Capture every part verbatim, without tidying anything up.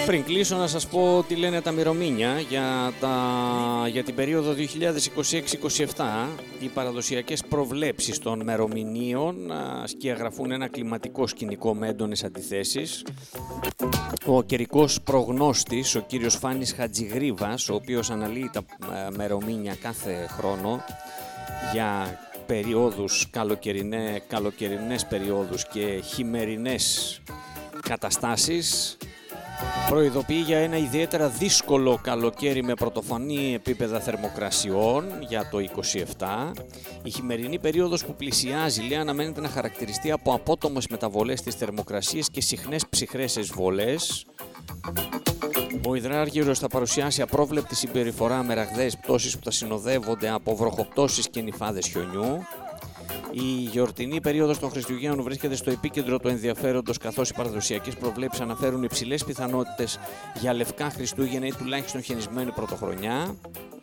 Πριν κλείσω να σας πω τι λένε τα μερομήνια για, τα... για την περίοδο δύο χιλιάδες είκοσι έξι είκοσι επτά. Οι παραδοσιακές προβλέψεις των μερομηνίων σκιαγραφούν ένα κλιματικό σκηνικό με έντονες αντιθέσεις. Ο καιρικός προγνώστης, ο κύριος Φάνης Χατζηγρίβας, ο οποίος αναλύει τα μερομήνια κάθε χρόνο για περιόδους καλοκαιρινέ, καλοκαιρινές περιόδους και χειμερινές καταστάσεις, προειδοποιεί για ένα ιδιαίτερα δύσκολο καλοκαίρι με πρωτοφανή επίπεδα θερμοκρασιών για το είκοσι επτά. Η χειμερινή περίοδος που πλησιάζει, λέει, αναμένεται να χαρακτηριστεί από απότομες μεταβολές στις θερμοκρασίες και συχνές ψυχρές εισβολές. Ο υδράργυρος θα παρουσιάσει απρόβλεπτη συμπεριφορά με ραγδαίες πτώσεις που θα συνοδεύονται από βροχοπτώσεις και νυφάδες χιονιού. Η γιορτινή περίοδος των Χριστουγέννων βρίσκεται στο επίκεντρο του ενδιαφέροντος, καθώς οι παραδοσιακές προβλέψεις αναφέρουν υψηλές πιθανότητες για λευκά Χριστούγεννα ή τουλάχιστον χιονισμένη πρωτοχρονιά.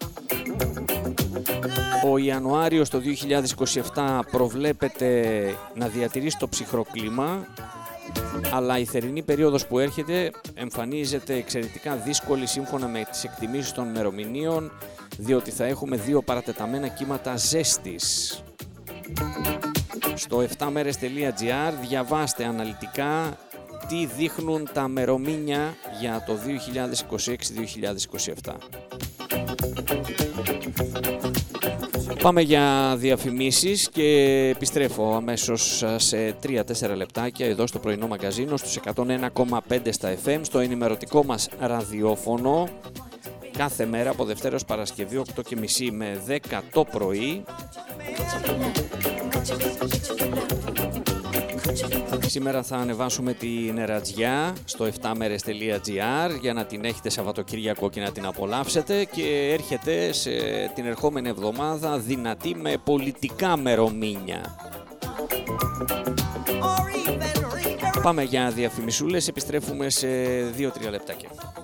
Ο Ιανουάριος το δύο χιλιάδες είκοσι επτά προβλέπεται να διατηρήσει το ψυχρό κλίμα, αλλά η θερινή περίοδος που έρχεται εμφανίζεται εξαιρετικά δύσκολη σύμφωνα με τις εκτιμήσεις των ημερομηνίων, διότι θα έχουμε δύο παρατεταμένα κύματα ζέστης. Στο εφτά μέρες τελεία τζι άρ διαβάστε αναλυτικά τι δείχνουν τα μερομήνια για το δύο χιλιάδες είκοσι έξι δύο χιλιάδες είκοσι επτά. Πάμε για διαφημίσεις και επιστρέφω αμέσως σε τρία τέσσερα λεπτάκια εδώ στο πρωινό μαγκαζίνο στους εκατόν ένα κόμμα πέντε στα εφ εμ, στο ενημερωτικό μας ραδιόφωνο, κάθε μέρα από Δευτέρα ως Παρασκευή οκτώ και μισή με δέκα το πρωί. Σήμερα θα ανεβάσουμε την Ερατζιά στο εφτά μέρες τελεία τζι άρ για να την έχετε Σαββατοκύριακο και να την απολαύσετε, και έρχεται σε την ερχόμενη εβδομάδα δυνατή με πολιτικά μερομήνια. Πάμε για διαφημισούλες, επιστρέφουμε σε δύο τρία λεπτάκια.